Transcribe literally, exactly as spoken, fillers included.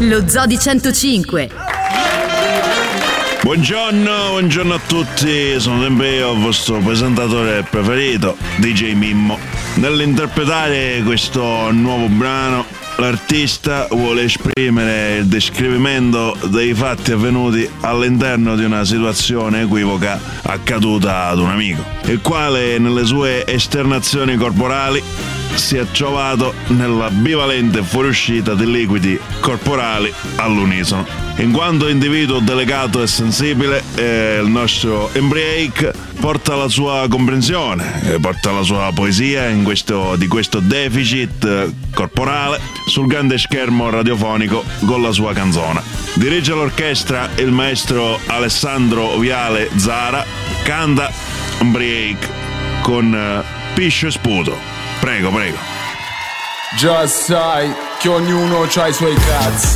Lo Zoo di centocinque. Buongiorno, buongiorno a tutti, sono sempre io, il vostro presentatore preferito, D J Mimmo. Nell'interpretare questo nuovo brano, l'artista vuole esprimere il descrivimento dei fatti avvenuti all'interno di una situazione equivoca accaduta ad un amico, il quale nelle sue esternazioni corporali si è trovato nella bivalente fuoriuscita di liquidi corporali all'unisono. In quanto individuo delicato e sensibile, eh, il nostro Embriake porta la sua comprensione, eh, porta la sua poesia in questo, di questo deficit eh, corporale sul grande schermo radiofonico con la sua canzone. Dirige l'orchestra il maestro Alessandro Viale Zara, canta Embriake con eh, Piscio e Sputo. Prego, prego. Già sai che ognuno c'ha i suoi cazzi.